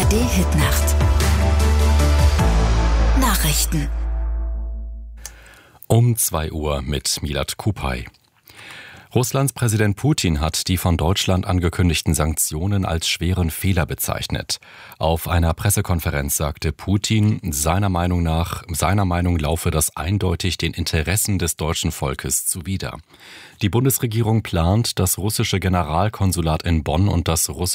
ARD-Hitnacht. Nachrichten. Um 2 Uhr mit Milad Kupay. Russlands Präsident Putin hat die von Deutschland angekündigten Sanktionen als schweren Fehler bezeichnet. Auf einer Pressekonferenz sagte Putin, seiner Meinung laufe das eindeutig den Interessen des deutschen Volkes zuwider. Die Bundesregierung plant, das russische Generalkonsulat in Bonn und das russische